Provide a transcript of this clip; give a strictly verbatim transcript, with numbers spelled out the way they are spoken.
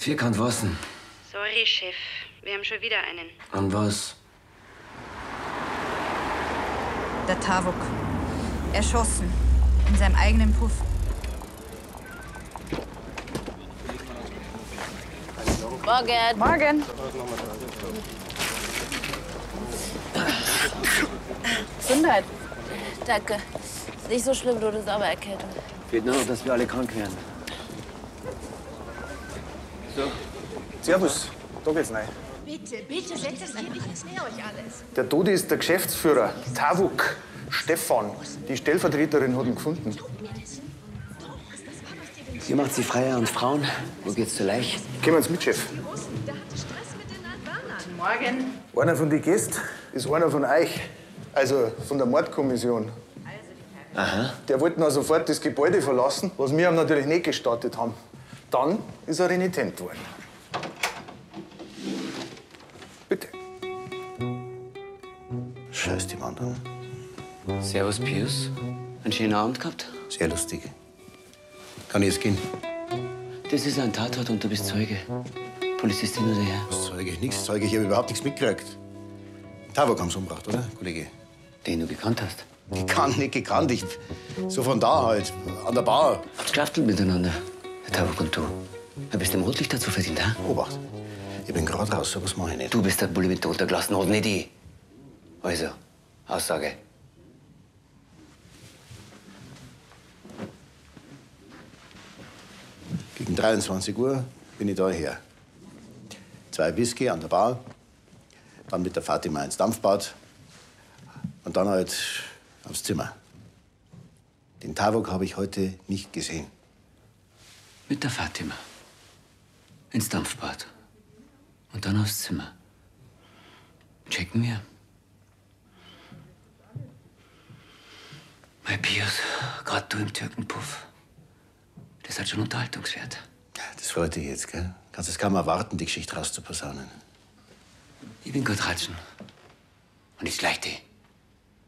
Vierkant wassen. Sorry, Chef. Wir haben schon wieder einen. An was? Der Tavuk. Erschossen. In seinem eigenen Puff. Morgen. Morgen. Gesundheit. Danke. Ist nicht so schlimm, nur das ist aber Erkältung. Fehlt nur noch, dass wir alle krank werden. So. Servus, da geht's rein. Bitte, bitte, setzt es hier nicht, ich näher euch alles. Der Todi ist der Geschäftsführer, Tavuk, Stefan. Die Stellvertreterin hat ihn gefunden. Hier macht sie Freier und Frauen. Wo geht's zur Leich? Kommen Sie mit, Chef. Der hatte Stress mit den Albanern. Morgen. Einer von den Gästen ist einer von euch, also von der Mordkommission. Aha. Der wollte noch sofort das Gebäude verlassen, was wir ihm natürlich nicht gestattet haben. Dann ist er renitent worden. Bitte. Scheiß die Wand an. Servus, Pius. Einen schönen Abend gehabt? Sehr lustig. Kann ich jetzt gehen? Das ist ein Tatort und du bist Zeuge. Polizistin oder her? Was Zeuge? Nichts Zeuge. Ich habe überhaupt nichts mitgekriegt. Tabak haben sie umgebracht, oder, Kollege? Den du gekannt hast. Gekannt, nicht gekannt. Ich, so von da halt, an der Bar. Habt geschlaftelt miteinander, der Tavuk und du. Du bist dem Rotlicht dazu verdient, ha? Obacht. Ich bin gerade raus, so was mache ich nicht. Du bist der Bulle mit der untergelassenen Hose, nicht ich. Also, Aussage. Gegen dreiundzwanzig Uhr bin ich da her. Zwei Whisky an der Bar, dann mit der Fatima ins Dampfbad und dann halt aufs Zimmer. Den Tavuk habe ich heute nicht gesehen. Mit der Fatima. Ins Dampfbad. Und dann aufs Zimmer. Checken wir. Mein Pius, gerade du im Türkenpuff. Das hat schon Unterhaltungswert. Das freut dich jetzt, gell? Kannst es kaum erwarten, die Geschichte rauszuposaunen. Ich bin Gott Ratschen. Und ich gleich die.